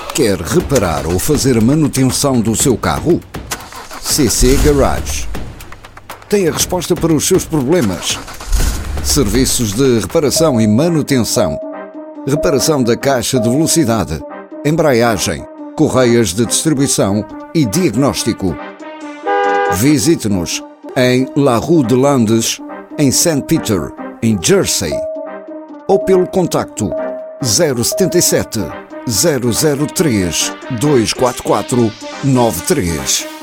Quer reparar ou fazer a manutenção do seu carro? CC Garage tem a resposta para os seus problemas. Serviços de reparação e manutenção. Reparação da caixa de velocidade, embreagem, correias de distribuição e diagnóstico. Visite-nos em La Rue de Landes, em St. Peter, em Jersey. Ou pelo contacto 077 003 244 93.